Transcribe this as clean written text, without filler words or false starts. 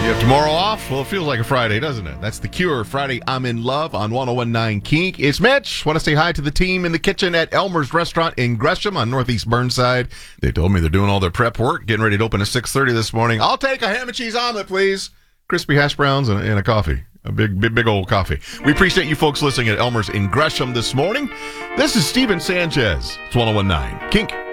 You have tomorrow off? Well, it feels like a Friday, doesn't it? That's The Cure, Friday I'm in Love on 101.9 Kink. It's Mitch. Want to say hi to the team in the kitchen at Elmer's Restaurant in Gresham on Northeast Burnside. They told me they're doing all their prep work, getting ready to open at 6:30 this morning. I'll take a ham and cheese omelet, please. Crispy hash browns and a coffee. A big old coffee. We appreciate you folks listening at Elmer's in Gresham this morning. This is Steven Sanchez. It's 101.9 Kink.